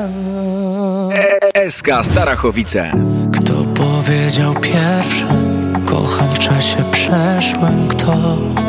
SK Starachowice. Kto powiedział pierwszy? Kocham w czasie przeszłym. Kto?